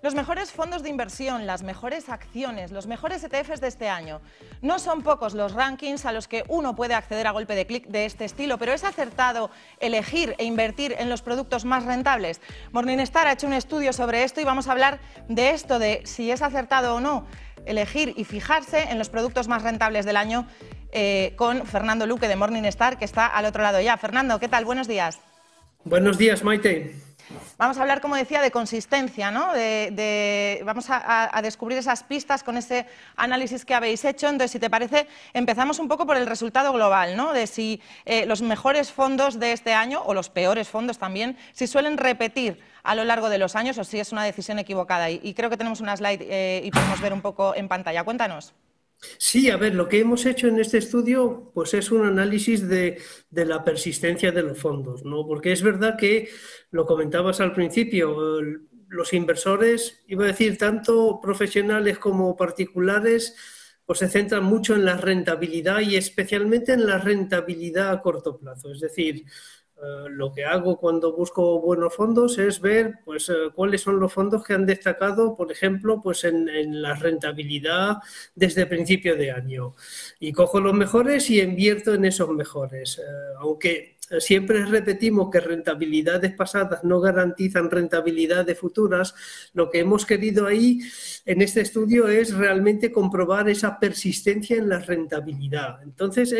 Los mejores fondos de inversión, las mejores acciones, los mejores ETFs de este año. No son pocos los rankings a los que uno puede acceder a golpe de clic de este estilo, pero ¿es acertado elegir e invertir en los productos más rentables? Morningstar ha hecho un estudio sobre esto y vamos a hablar de esto, de si es acertado o no elegir y fijarse en los productos más rentables del año con Fernando Luque de Morningstar, que está al otro lado ya. Fernando, ¿qué tal? Buenos días. Buenos días, Maite. Vamos a hablar, como decía, de consistencia, ¿no? Vamos a descubrir esas pistas con ese análisis que habéis hecho. Entonces, si te parece, empezamos un poco por el resultado global, ¿no? De si los mejores fondos de este año, o los peores fondos también, si suelen repetir a lo largo de los años o si es una decisión equivocada. Y creo que tenemos una slide y podemos ver un poco en pantalla. Cuéntanos. Sí, a ver, lo que hemos hecho en este estudio pues es un análisis de la persistencia de los fondos, ¿no? Porque es verdad que, lo comentabas al principio, los inversores, iba a decir, tanto profesionales como particulares, pues se centran mucho en la rentabilidad y especialmente en la rentabilidad a corto plazo. Es decir, lo que hago cuando busco buenos fondos es ver pues, cuáles son los fondos que han destacado, por ejemplo, pues en la rentabilidad desde principio de año. Y cojo los mejores y invierto en esos mejores. Aunque siempre repetimos que rentabilidades pasadas no garantizan rentabilidades futuras, lo que hemos querido ahí en este estudio es realmente comprobar esa persistencia en la rentabilidad. Entonces,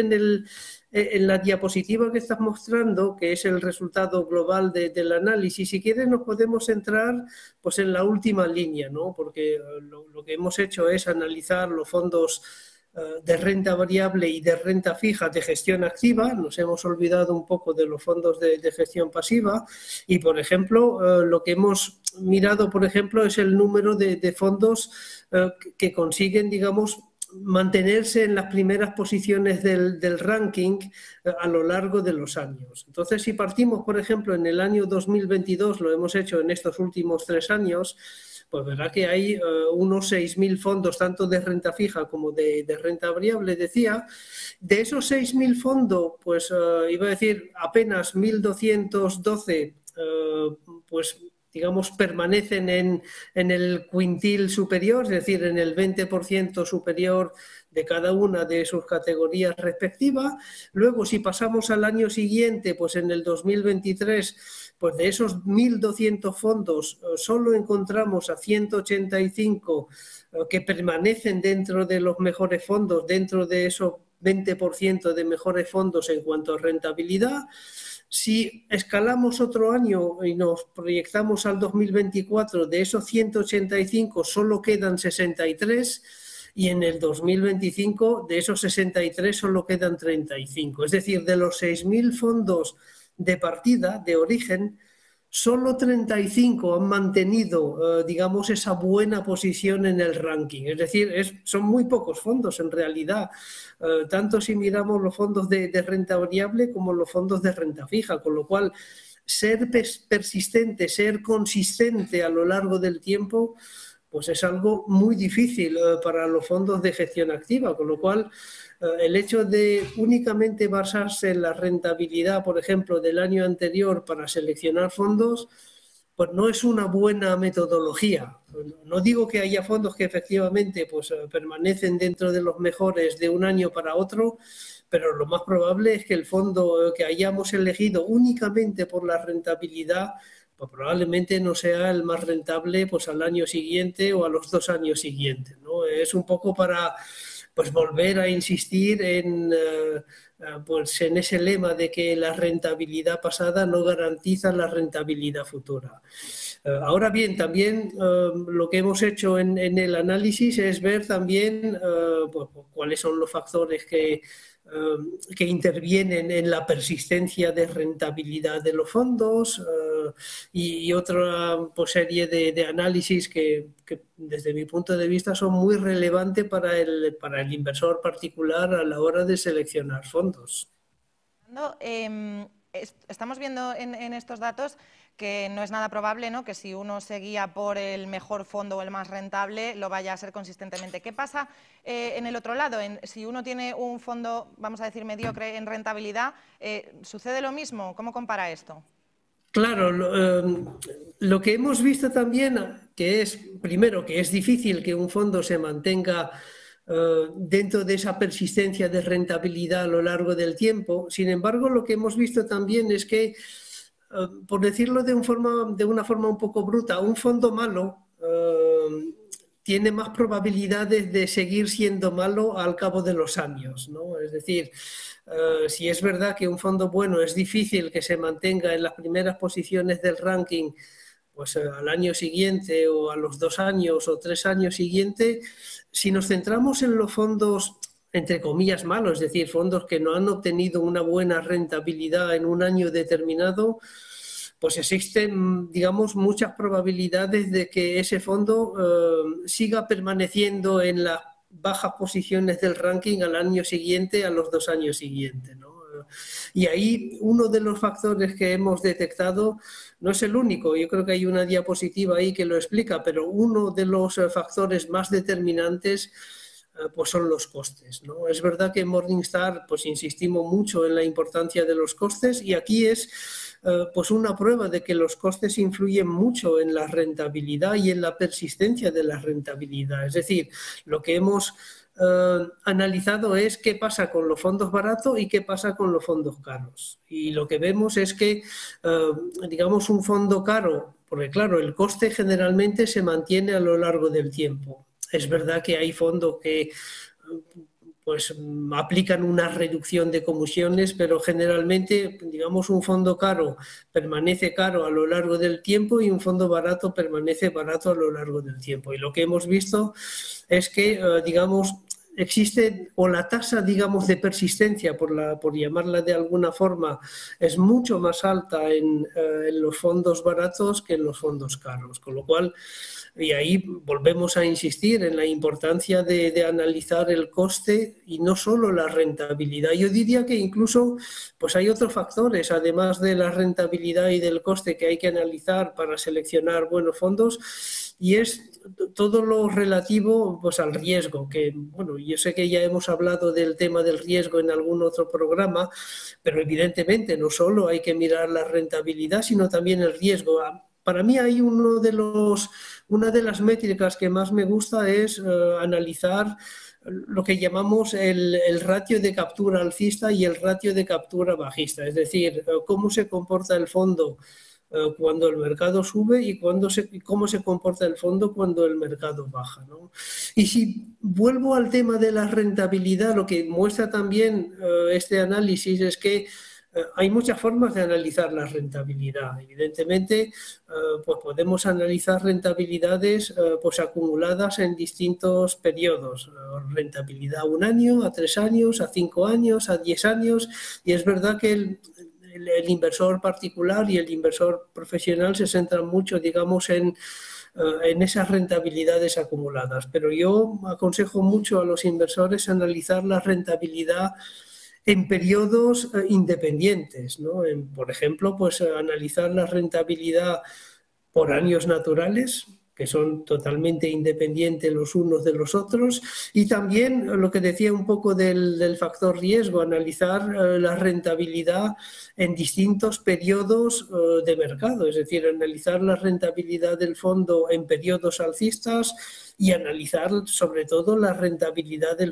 en la diapositiva que estás mostrando, que es el resultado global del análisis, si quieres nos podemos centrar pues, en la última línea, ¿no? Porque lo que hemos hecho es analizar los fondos de renta variable y de renta fija de gestión activa. Nos hemos olvidado un poco de los fondos de gestión pasiva y, por ejemplo, lo que hemos mirado, por ejemplo, es el número de fondos que consiguen, digamos, mantenerse en las primeras posiciones del ranking a lo largo de los años. Entonces, si partimos, por ejemplo, en el año 2022, lo hemos hecho en estos últimos 3 años, pues verá que hay unos 6.000 fondos, tanto de renta fija como de renta variable, decía. De esos 6.000 fondos, pues iba a decir, apenas 1.212, pues digamos, permanecen en el quintil superior, es decir, en el 20% superior de cada una de sus categorías respectivas. Luego, si pasamos al año siguiente, pues en el 2023, pues de esos 1.200 fondos, solo encontramos a 185 que permanecen dentro de los mejores fondos, dentro de esos 20% de mejores fondos en cuanto a rentabilidad. Si escalamos otro año y nos proyectamos al 2024, de esos 185 solo quedan 63 y en el 2025 de esos 63 solo quedan 35. Es decir, de los 6.000 fondos de partida, de origen, solo 35 han mantenido, digamos, esa buena posición en el ranking. Es decir, son muy pocos fondos en realidad, tanto si miramos los fondos de renta variable como los fondos de renta fija, con lo cual ser persistente, ser consistente a lo largo del tiempo, pues es algo muy difícil para los fondos de gestión activa, con lo cual el hecho de únicamente basarse en la rentabilidad, por ejemplo, del año anterior para seleccionar fondos, pues no es una buena metodología. No digo que haya fondos que efectivamente pues, permanecen dentro de los mejores de un año para otro, pero lo más probable es que el fondo que hayamos elegido únicamente por la rentabilidad pues probablemente no sea el más rentable pues al año siguiente o a los 2 años siguientes, ¿no? Es un poco para pues volver a insistir pues en ese lema de que la rentabilidad pasada no garantiza la rentabilidad futura. Ahora bien, también lo que hemos hecho en el análisis es ver también pues, cuáles son los factores que intervienen en la persistencia de rentabilidad de los fondos y otra pues, serie de análisis que desde mi punto de vista son muy relevantes para el inversor particular a la hora de seleccionar fondos. Estamos viendo en estos datos que no es nada probable, ¿no?, que si uno se guía por el mejor fondo o el más rentable, lo vaya a ser consistentemente. ¿Qué pasa en el otro lado? Si uno tiene un fondo, vamos a decir, mediocre en rentabilidad, ¿sucede lo mismo? ¿Cómo compara esto? Claro, lo que hemos visto también, que es, primero, que es difícil que un fondo se mantenga dentro de esa persistencia de rentabilidad a lo largo del tiempo. Sin embargo, lo que hemos visto también es que, por decirlo de una forma un poco bruta, un fondo malo tiene más probabilidades de seguir siendo malo al cabo de los años, ¿no? Es decir, si es verdad que un fondo bueno es difícil que se mantenga en las primeras posiciones del ranking, pues al año siguiente o a los 2 años o 3 años siguientes, si nos centramos en los fondos, entre comillas, malos, es decir, fondos que no han obtenido una buena rentabilidad en un año determinado, pues existen, digamos, muchas probabilidades de que ese fondo siga permaneciendo en las bajas posiciones del ranking al año siguiente, a los 2 años siguientes, ¿no? Y ahí uno de los factores que hemos detectado, no es el único, yo creo que hay una diapositiva ahí que lo explica, pero uno de los factores más determinantes pues son los costes, ¿no? Es verdad que en Morningstar pues insistimos mucho en la importancia de los costes y aquí es pues una prueba de que los costes influyen mucho en la rentabilidad y en la persistencia de la rentabilidad. Es decir, lo que hemos analizado es qué pasa con los fondos baratos y qué pasa con los fondos caros. Y lo que vemos es que, digamos, un fondo caro, porque claro, el coste generalmente se mantiene a lo largo del tiempo. Es verdad que hay fondos que pues aplican una reducción de comisiones, pero generalmente, digamos, un fondo caro permanece caro a lo largo del tiempo y un fondo barato permanece barato a lo largo del tiempo. Y lo que hemos visto es que, digamos, existe, o la tasa, digamos, de persistencia, por llamarla de alguna forma, es mucho más alta en los fondos baratos que en los fondos caros, con lo cual, y ahí volvemos a insistir en la importancia de analizar el coste y no solo la rentabilidad. Yo diría que incluso pues hay otros factores, además de la rentabilidad y del coste, que hay que analizar para seleccionar buenos fondos, y es todo lo relativo pues al riesgo, que bueno, yo sé que ya hemos hablado del tema del riesgo en algún otro programa, pero evidentemente no solo hay que mirar la rentabilidad, sino también el riesgo. Para mí hay una de las métricas que más me gusta es analizar lo que llamamos el ratio de captura alcista y el ratio de captura bajista, es decir, cómo se comporta el fondo cuando el mercado sube y cómo se comporta el fondo cuando el mercado baja, ¿no? Y si vuelvo al tema de la rentabilidad, lo que muestra también este análisis es que hay muchas formas de analizar la rentabilidad. Evidentemente, pues podemos analizar rentabilidades pues acumuladas en distintos periodos. Rentabilidad a 1 año, a 3 años, a 5 años, a 10 años. Y es verdad que el inversor particular y el inversor profesional se centran mucho, digamos, en esas rentabilidades acumuladas. Pero yo aconsejo mucho a los inversores analizar la rentabilidad en periodos independientes, ¿no? Por ejemplo, pues analizar la rentabilidad por años naturales, que son totalmente independientes los unos de los otros, y también lo que decía un poco del factor riesgo, analizar la rentabilidad en distintos periodos de mercado, es decir, analizar la rentabilidad del fondo en periodos alcistas y analizar sobre todo la rentabilidad del